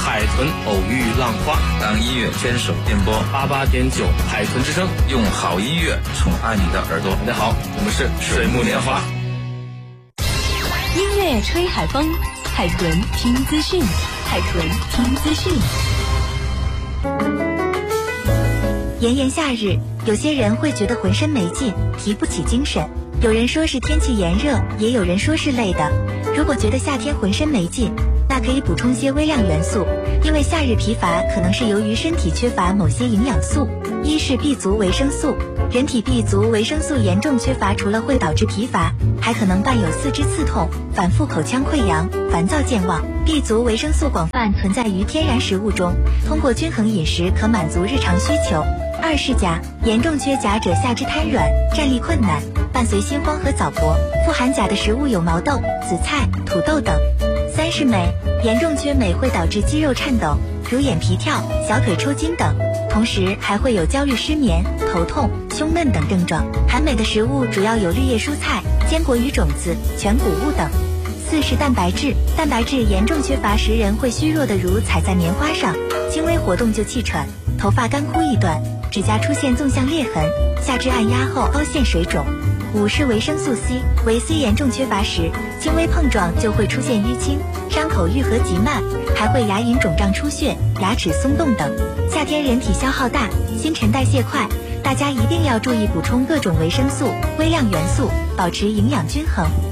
海豚偶遇浪花， 当音乐坚守电波 88.9海豚之声， 用好音乐宠爱你的耳朵。 大家好，我们是水木年华。 音乐吹海风，海豚听资讯，海豚听资讯。 炎炎夏日，有些人会觉得浑身没劲，提不起精神。有人说是天气炎热，也有人说是累的。如果觉得夏天浑身没劲，那可以补充些微量元素，因为夏日疲乏可能是由于身体缺乏某些营养素。一是 B 族维生素，人体 B 族维生素严重缺乏，除了会导致疲乏，还可能伴有四肢刺痛、反复口腔溃疡、烦躁健忘。B 族维生素广泛存在于天然食物中，通过均衡饮食可满足日常需求。二是钾，严重缺钾者下肢瘫软、站立困难，伴随心慌和早搏。富含钾的食物有毛豆、紫菜、土豆等。三是镁，严重缺镁会导致肌肉颤抖，如眼皮跳、小腿抽筋等，同时还会有焦虑、失眠、头痛、胸闷等症状。含镁的食物主要有绿叶蔬菜、坚果与种子、全谷物等。四是蛋白质，蛋白质严重缺乏时人会虚弱的如踩在棉花上，轻微活动就气喘，头发干枯易断，指甲出现纵向裂痕，下肢按压后凹陷水肿。五是维生素 C， 维 C 严重缺乏时，轻微碰撞就会出现淤青，伤口愈合极慢，还会牙龈肿胀出血、牙齿松动等。夏天人体消耗大，新陈代谢快，大家一定要注意补充各种维生素、微量元素，保持营养均衡。